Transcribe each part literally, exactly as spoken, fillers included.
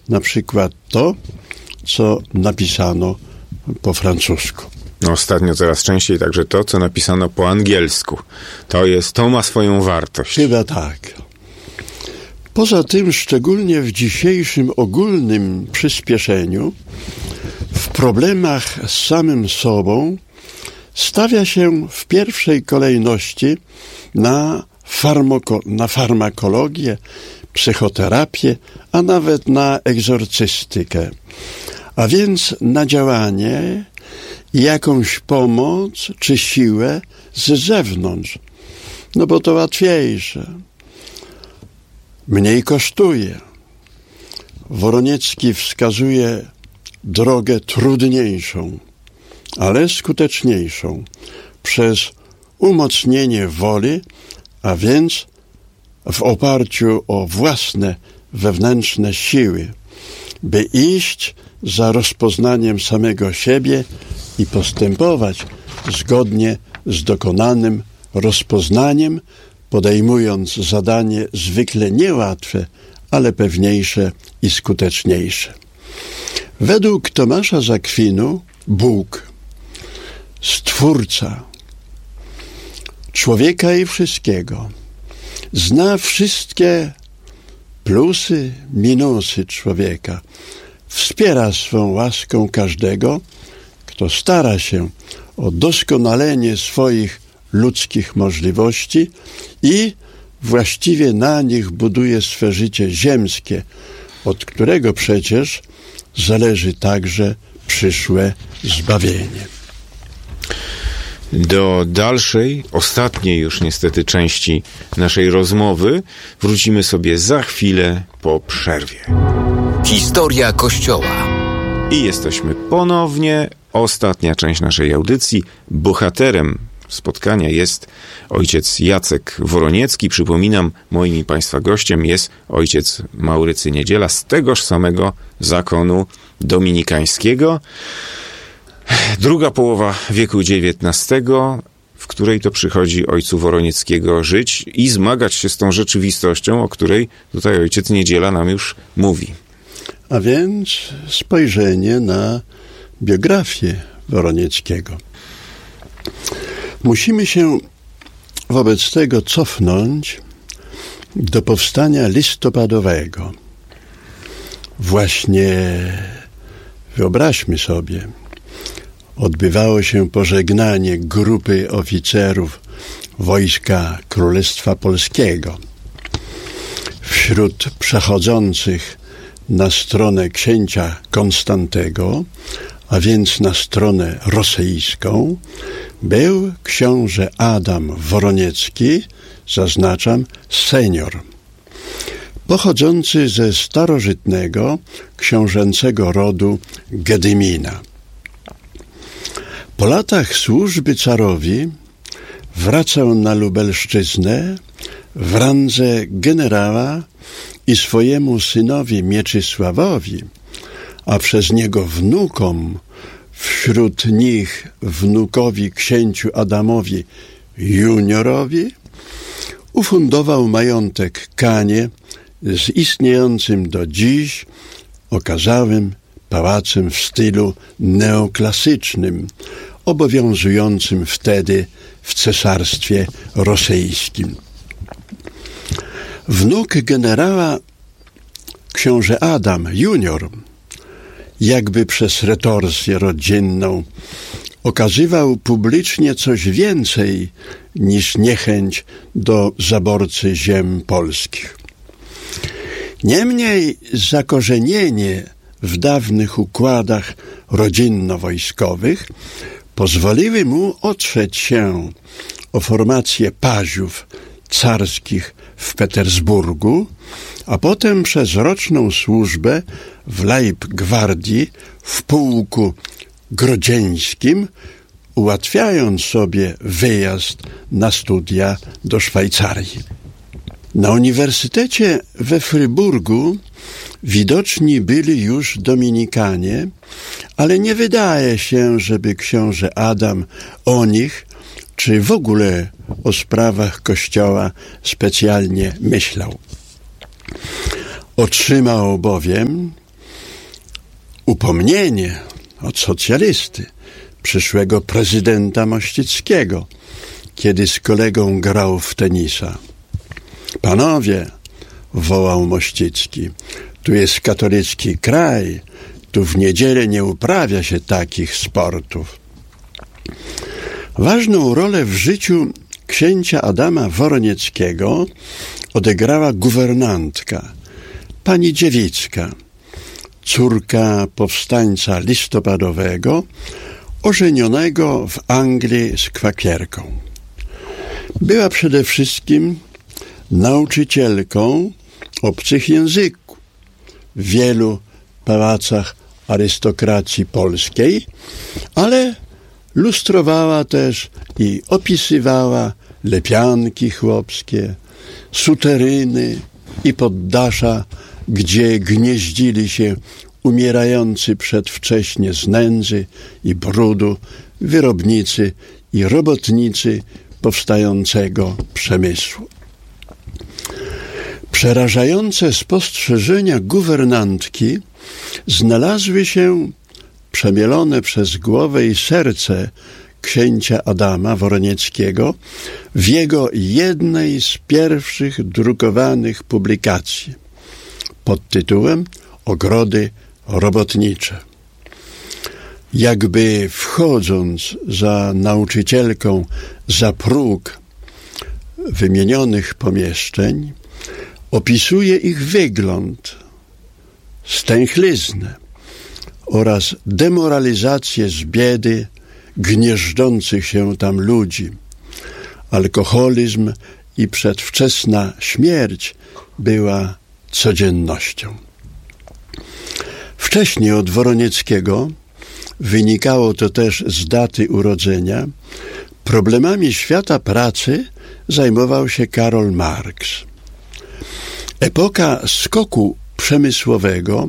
na przykład to, co napisano po francusku. No, ostatnio coraz częściej także to, co napisano po angielsku. To jest, to ma swoją wartość. Chyba tak. Poza tym, szczególnie w dzisiejszym ogólnym przyspieszeniu, w problemach z samym sobą stawia się w pierwszej kolejności na, farmako- na farmakologię, psychoterapię, a nawet na egzorcystykę. A więc na działanie i jakąś pomoc czy siłę z zewnątrz. No bo to łatwiejsze. Mniej kosztuje. Woroniecki wskazuje drogę trudniejszą, ale skuteczniejszą przez umocnienie woli, a więc w oparciu o własne wewnętrzne siły, by iść za rozpoznaniem samego siebie i postępować zgodnie z dokonanym rozpoznaniem, podejmując zadanie zwykle niełatwe, ale pewniejsze i skuteczniejsze. Według Tomasza z Akwinu Bóg, Stwórca człowieka i wszystkiego, zna wszystkie plusy, minusy człowieka, wspiera swą łaską każdego, kto stara się o doskonalenie swoich ludzkich możliwości i właściwie na nich buduje swe życie ziemskie, od którego przecież zależy także przyszłe zbawienie. Do dalszej, ostatniej już niestety części naszej rozmowy wrócimy sobie za chwilę po przerwie. Historia Kościoła. I jesteśmy ponownie. Ostatnia część naszej audycji. Bohaterem spotkania jest ojciec Jacek Woroniecki. Przypominam, moim i Państwa gościem jest ojciec Maurycy Niedziela z tegoż samego zakonu dominikańskiego. Druga połowa wieku dziewiętnastego, w której to przychodzi ojcu Woronieckiego żyć i zmagać się z tą rzeczywistością, o której tutaj ojciec Niedziela nam już mówi. A więc spojrzenie na biografię Woronieckiego. Musimy się wobec tego cofnąć do powstania listopadowego. Właśnie, wyobraźmy sobie, odbywało się pożegnanie grupy oficerów Wojska Królestwa Polskiego. Wśród przechodzących na stronę księcia Konstantego, a więc na stronę rosyjską, był książę Adam Woroniecki, zaznaczam, senior, pochodzący ze starożytnego książęcego rodu Gedymina. Po latach służby carowi wracał na Lubelszczyznę w randze generała i swojemu synowi Mieczysławowi, a przez niego wnukom, wśród nich wnukowi księciu Adamowi juniorowi, ufundował majątek Kanie z istniejącym do dziś okazałym pałacem w stylu neoklasycznym, obowiązującym wtedy w cesarstwie rosyjskim. Wnuk generała, książę Adam junior, jakby przez retorsję rodzinną, okazywał publicznie coś więcej niż niechęć do zaborcy ziem polskich. Niemniej zakorzenienie w dawnych układach rodzinno-wojskowych pozwoliły mu otrzeć się o formację paziów carskich w Petersburgu, a potem przez roczną służbę w Leibgwardii w pułku grodzieńskim, ułatwiając sobie wyjazd na studia do Szwajcarii. Na Uniwersytecie we Fryburgu widoczni byli już Dominikanie, ale nie wydaje się, żeby książę Adam o nich, czy w ogóle o sprawach Kościoła specjalnie myślał. Otrzymał bowiem upomnienie od socjalisty, przyszłego prezydenta Mościckiego, kiedy z kolegą grał w tenisa. Panowie, wołał Mościcki, tu jest katolicki kraj, tu w niedzielę nie uprawia się takich sportów. Ważną rolę w życiu księcia Adama Woronieckiego odegrała guwernantka, pani Dziewicka, córka powstańca listopadowego, ożenionego w Anglii z kwakierką. Była przede wszystkim nauczycielką obcych języków w wielu pałacach arystokracji polskiej, ale lustrowała też i opisywała lepianki chłopskie, suteryny i poddasza, gdzie gnieździli się umierający przedwcześnie z nędzy i brudu wyrobnicy i robotnicy powstającego przemysłu. Przerażające spostrzeżenia guwernantki znalazły się przemielone przez głowę i serce księcia Adama Woronieckiego w jego jednej z pierwszych drukowanych publikacji pod tytułem Ogrody robotnicze. Jakby wchodząc za nauczycielką za próg wymienionych pomieszczeń, opisuje ich wygląd, stęchliznę oraz demoralizację z biedy gnieżdżących się tam ludzi. Alkoholizm i przedwczesna śmierć była codziennością. Wcześniej od Woronieckiego, wynikało to też z daty urodzenia, problemami świata pracy zajmował się Karol Marx. Epoka skoku przemysłowego,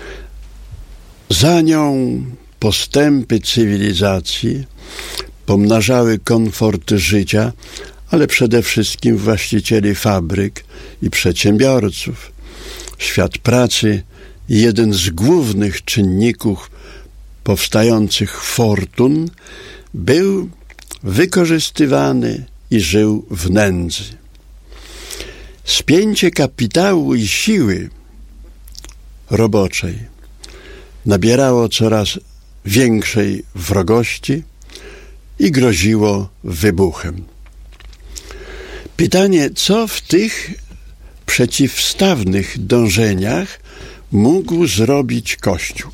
za nią postępy cywilizacji pomnażały komfort życia, ale przede wszystkim właścicieli fabryk i przedsiębiorców. Świat pracy, jeden z głównych czynników powstających fortun, był wykorzystywany i żył w nędzy. Spięcie kapitału i siły roboczej nabierało coraz większej wrogości i groziło wybuchem. Pytanie, co w tych przeciwstawnych dążeniach mógł zrobić Kościół?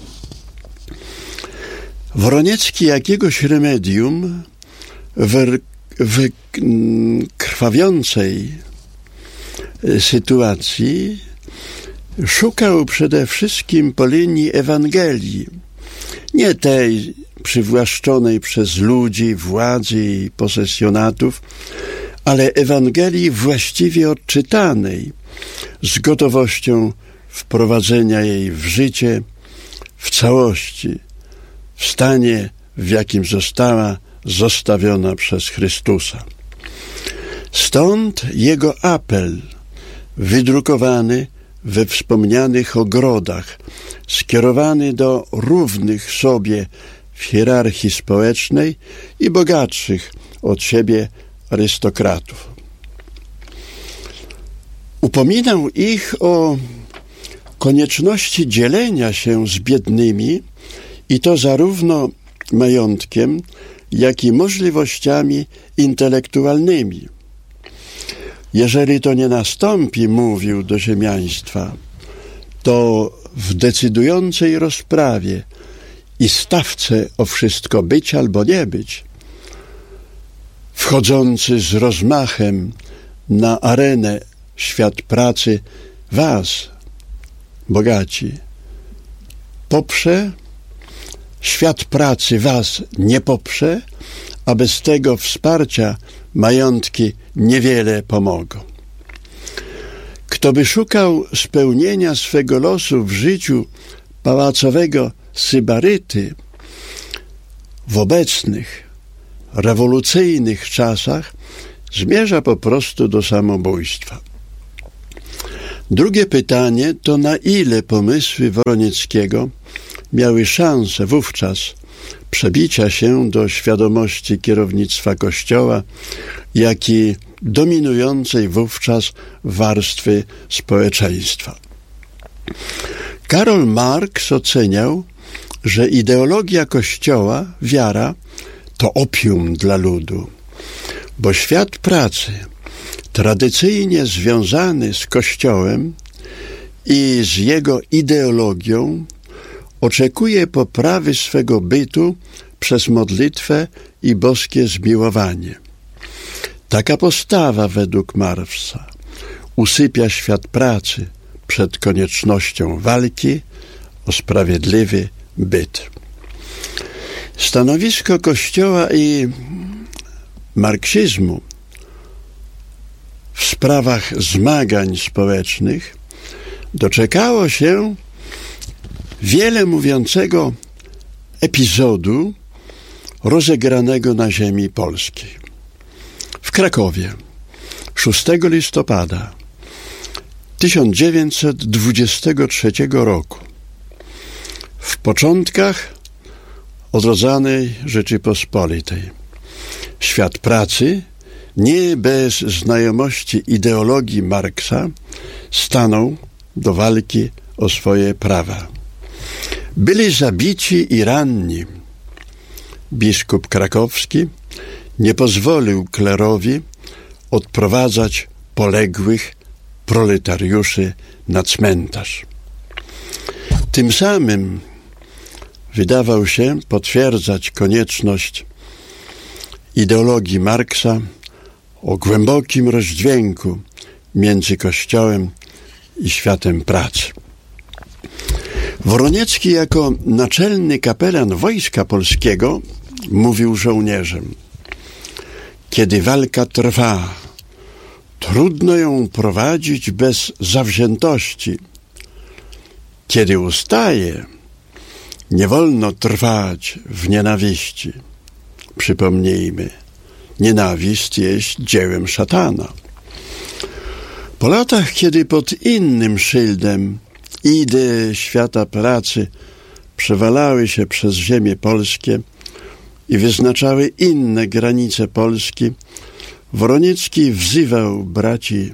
Woroniecki jakiegoś remedium w, w krwawiącej sytuacji szukał przede wszystkim po linii Ewangelii, nie tej przywłaszczonej przez ludzi, władzy i posesjonatów, ale Ewangelii właściwie odczytanej, z gotowością wprowadzenia jej w życie w całości, w stanie, w jakim została zostawiona przez Chrystusa. Stąd jego apel, wydrukowany we wspomnianych ogrodach, skierowany do równych sobie w hierarchii społecznej i bogatszych od siebie arystokratów. Upominał ich o konieczności dzielenia się z biednymi i to zarówno majątkiem, jak i możliwościami intelektualnymi. Jeżeli to nie nastąpi, mówił do ziemiaństwa, to w decydującej rozprawie i stawce o wszystko być albo nie być, wchodzący z rozmachem na arenę świat pracy was, bogaci, poprze, świat pracy was nie poprze, a bez tego wsparcia majątki niewiele pomogą. Kto by szukał spełnienia swego losu w życiu pałacowego sybaryty w obecnych, rewolucyjnych czasach, zmierza po prostu do samobójstwa. Drugie pytanie to, na ile pomysły Woronieckiego miały szansę wówczas przebicia się do świadomości kierownictwa Kościoła, jak i dominującej wówczas warstwy społeczeństwa. Karol Marx oceniał, że ideologia Kościoła, wiara, to opium dla ludu, bo świat pracy, tradycyjnie związany z Kościołem i z jego ideologią, oczekuje poprawy swego bytu przez modlitwę i boskie zmiłowanie. Taka postawa według Marxa usypia świat pracy przed koniecznością walki o sprawiedliwy byt. Stanowisko Kościoła i marksizmu w sprawach zmagań społecznych doczekało się wiele mówiącego epizodu rozegranego na ziemi polskiej. W Krakowie szóstego listopada tysiąc dziewięćset dwudziestego trzeciego roku, w początkach odrodzonej Rzeczypospolitej, świat pracy, nie bez znajomości ideologii Marksa, stanął do walki o swoje prawa. Byli zabici i ranni. Biskup krakowski nie pozwolił klerowi odprowadzać poległych proletariuszy na cmentarz. Tym samym wydawał się potwierdzać konieczność ideologii Marksa o głębokim rozdźwięku między Kościołem i światem pracy. Woroniecki jako naczelny kapelan Wojska Polskiego mówił żołnierzom: kiedy walka trwa, trudno ją prowadzić bez zawziętości. Kiedy ustaje, nie wolno trwać w nienawiści. Przypomnijmy, nienawiść jest dziełem szatana. Po latach, kiedy pod innym szyldem idee świata pracy przewalały się przez ziemię polskie i wyznaczały inne granice Polski, Woroniecki wzywał braci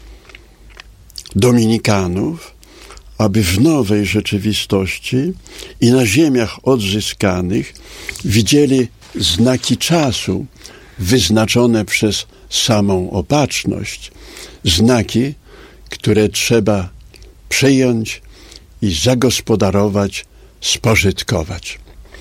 dominikanów, aby w nowej rzeczywistości i na ziemiach odzyskanych widzieli znaki czasu wyznaczone przez samą opatrzność, znaki, które trzeba przyjąć i zagospodarować, spożytkować.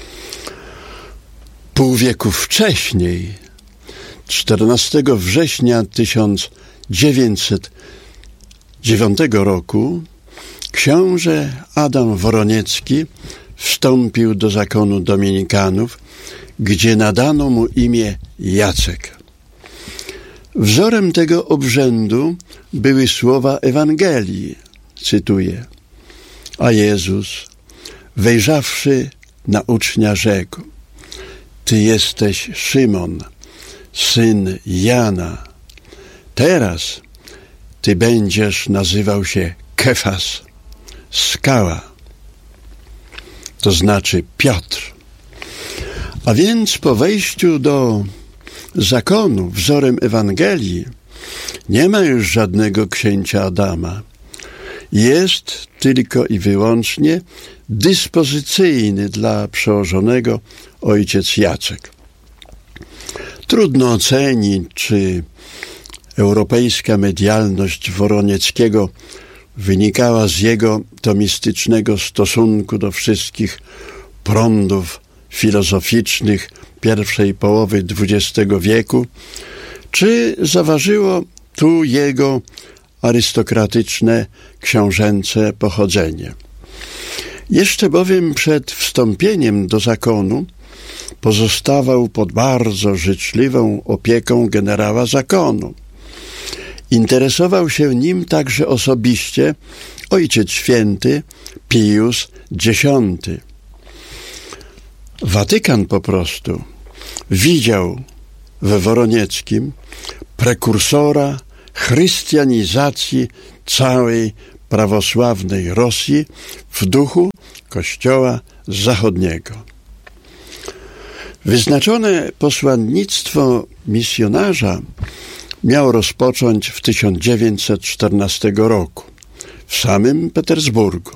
Pół wieku wcześniej, czternastego września tysiąc dziewięćset dziewiątego roku, książę Adam Woroniecki wstąpił do zakonu dominikanów, gdzie nadano mu imię Jacek. Wzorem tego obrzędu były słowa Ewangelii, cytuję: a Jezus, wejrzawszy na ucznia, rzekł: Ty jesteś Szymon, syn Jana. Teraz Ty będziesz nazywał się Kefas, skała, to znaczy Piotr. A więc po wejściu do zakonu wzorem Ewangelii nie ma już żadnego księcia Adama. Jest tylko i wyłącznie dyspozycyjny dla przełożonego ojciec Jacek. Trudno ocenić, czy europejska medialność Woronieckiego wynikała z jego tomistycznego stosunku do wszystkich prądów filozoficznych pierwszej połowy dwudziestego wieku, czy zaważyło tu jego arystokratyczne, książęce pochodzenie. Jeszcze bowiem przed wstąpieniem do zakonu pozostawał pod bardzo życzliwą opieką generała zakonu. Interesował się nim także osobiście Ojciec Święty Pius Dziesiąty. Watykan po prostu widział we Woronieckim prekursora chrystianizacji całej prawosławnej Rosji w duchu Kościoła zachodniego. Wyznaczone posłannictwo misjonarza miał rozpocząć w tysiąc dziewięćset czternastego roku w samym Petersburgu.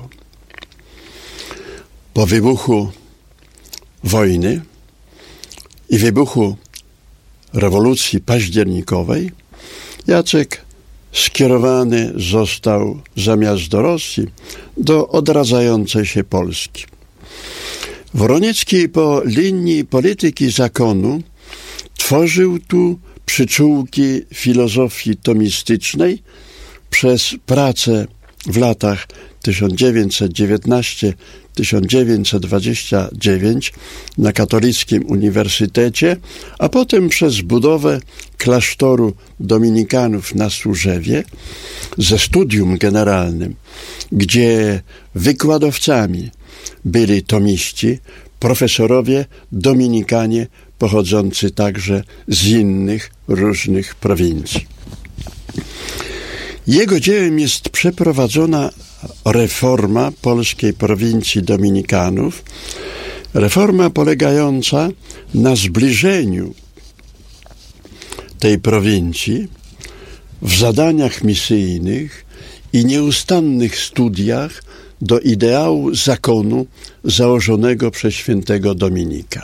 Po wybuchu wojny i wybuchu rewolucji październikowej Jacek skierowany został zamiast do Rosji do odradzającej się Polski. Woroniecki po linii polityki zakonu tworzył tu przyczółki filozofii tomistycznej. Przez pracę w latach tysiąc dziewięćset dziewiętnasty do tysiąc dziewięćset dwudziestego dziewiątego na Katolickim Uniwersytecie, a potem przez budowę klasztoru dominikanów na Służewie ze studium generalnym, gdzie wykładowcami byli tomiści, profesorowie dominikanie pochodzący także z innych różnych prowincji. Jego dziełem jest przeprowadzona reforma polskiej prowincji dominikanów, reforma polegająca na zbliżeniu tej prowincji w zadaniach misyjnych i nieustannych studiach do ideału zakonu założonego przez świętego Dominika.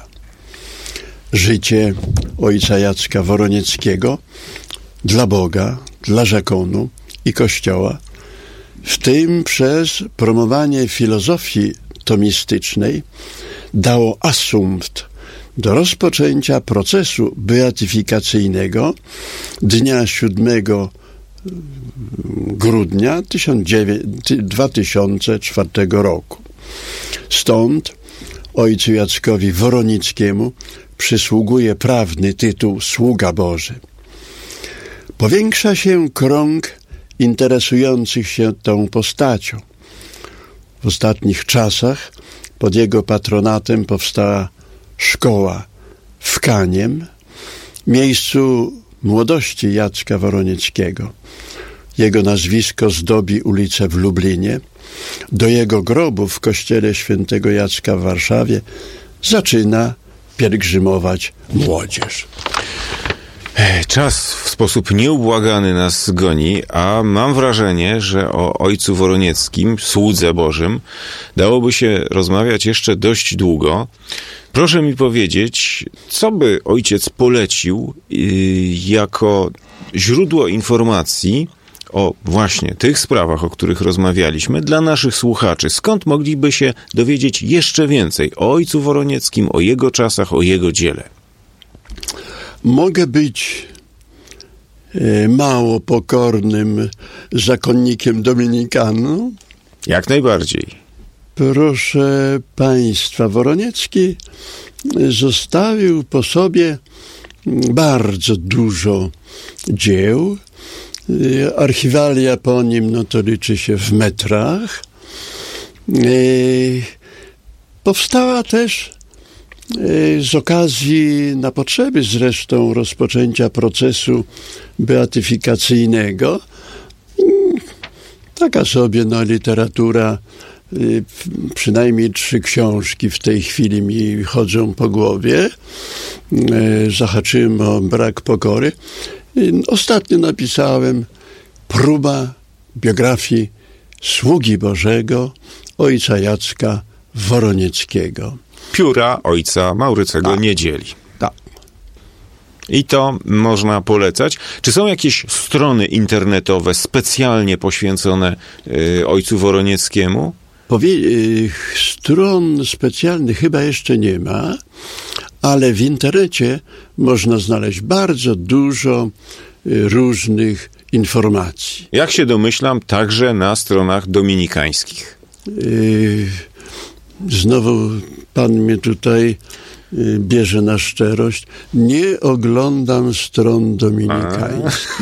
Życie ojca Jacka Woronieckiego dla Boga, dla zakonu i Kościoła, w tym przez promowanie filozofii tomistycznej, dało asumpt do rozpoczęcia procesu beatyfikacyjnego dnia siódmego grudnia dwa tysiące czwartego roku. Stąd ojcu Jackowi Woronickiemu przysługuje prawny tytuł Sługa Boży. Powiększa się krąg interesujących się tą postacią. W ostatnich czasach pod jego patronatem powstała szkoła w Kaniem, miejscu młodości Jacka Woronieckiego. Jego nazwisko zdobi ulicę w Lublinie. Do jego grobu w kościele świętego Jacka w Warszawie zaczyna pielgrzymować młodzież. Czas w sposób nieubłagany nas goni, a mam wrażenie, że o ojcu Woronieckim, słudze Bożym, dałoby się rozmawiać jeszcze dość długo. Proszę mi powiedzieć, co by ojciec polecił yy, jako źródło informacji o właśnie tych sprawach, o których rozmawialiśmy, dla naszych słuchaczy. Skąd mogliby się dowiedzieć jeszcze więcej o ojcu Woronieckim, o jego czasach, o jego dziele? Mogę być e, mało pokornym zakonnikiem dominikaną? Jak najbardziej. Proszę Państwa, Woroniecki zostawił po sobie bardzo dużo dzieł. Archiwalia po nim, no to liczy się w metrach. E, powstała też z okazji, na potrzeby zresztą rozpoczęcia procesu beatyfikacyjnego, taka sobie no, literatura, przynajmniej trzy książki w tej chwili mi chodzą po głowie. Zahaczyłem o brak pokory. Ostatnio napisałem próba biografii sługi Bożego, ojca Jacka Woronieckiego. Pióra ojca Maurycego tak. Niedzieli. Tak. I to można polecać. Czy są jakieś strony internetowe specjalnie poświęcone y, ojcu Woronieckiemu? Powie- y, stron specjalnych chyba jeszcze nie ma, ale w internecie można znaleźć bardzo dużo y, różnych informacji. Jak się domyślam, także na stronach dominikańskich. Y, Znowu pan mnie tutaj y, bierze na szczerość. Nie oglądam stron dominikańskich.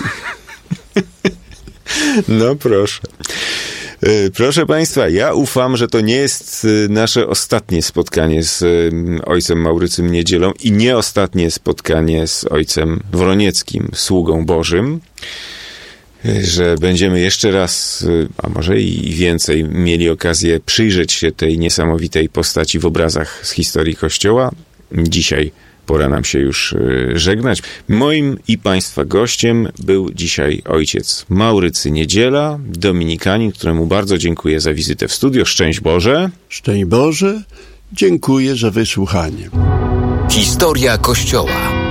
No proszę. Proszę Państwa, ja ufam, że to nie jest nasze ostatnie spotkanie z ojcem Maurycym Niedzielą i nie ostatnie spotkanie z ojcem Woronieckim, sługą Bożym. że będziemy jeszcze raz, a może i więcej, mieli okazję przyjrzeć się tej niesamowitej postaci w obrazach z historii Kościoła. Dzisiaj pora nam się już żegnać. Moim i Państwa gościem był dzisiaj ojciec Maurycy Niedziela, dominikanin, któremu bardzo dziękuję za wizytę w studio. Szczęść Boże. Szczęść Boże. Dziękuję za wysłuchanie. Historia Kościoła.